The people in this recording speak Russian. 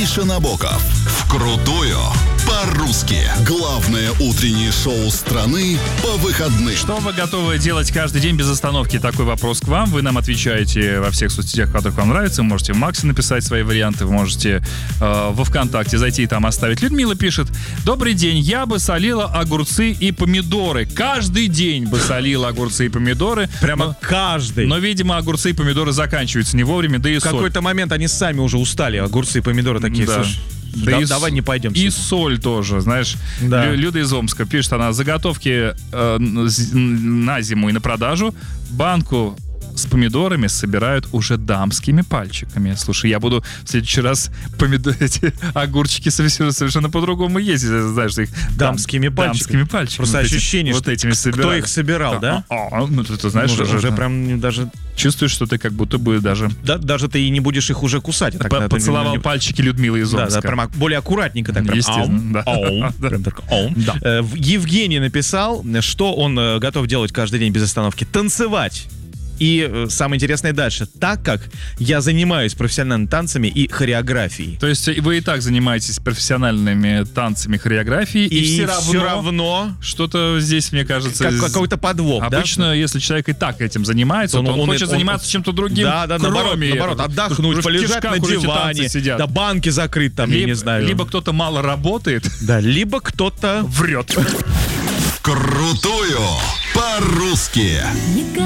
Миша Набоков. Вкрутую по-русски. Главное утреннее шоу страны по выходным. Что вы готовы делать каждый день без остановки? Такой вопрос к вам. Вы нам отвечаете во всех соцсетях, в которых вам нравится. Вы можете в Максе написать свои варианты. Вы можете во ВКонтакте зайти и там оставить. Людмила пишет: добрый день, я бы солила огурцы и помидоры. Каждый день бы солила огурцы и помидоры. Прямо каждый. Но, видимо, огурцы и помидоры заканчиваются не вовремя, да и В какой-то момент они сами уже устали. Огурцы и помидоры такие, Да. слушай, давай не пойдем. И соль тоже, знаешь. Да. Люда из Омска пишет, она: заготовки на зиму и на продажу. Банку с помидорами собирают уже дамскими пальчиками. Слушай, я буду в следующий раз эти огурчики совершенно по-другому есть, знаешь, их Дамскими пальчиками. Просто вот ощущение, вот этими кто собирают. их собирал, да? Ну, ты знаешь, Уже прям даже... чувствуешь, что ты как будто бы даже Даже ты и не не будешь их уже кусать. поцеловал пальчики Людмилы из Да, Омска. прям более аккуратненько так. Прям, Естественно, да. Прям так, Евгений написал, что он готов делать каждый день без остановки. Танцевать. И самое интересное дальше. Так как я занимаюсь профессиональными танцами и хореографией. То есть вы и так занимаетесь профессиональными танцами, хореографией, и все равно что-то здесь, мне кажется... Какой-то подвох, обычно, да? если человек и так этим занимается, то он хочет заниматься чем-то другим, Да, наоборот, отдохнуть, полежать на диване, да, банки закрыть там, я не знаю. Либо кто-то мало работает, да, либо кто-то врет. Крутую по-русски.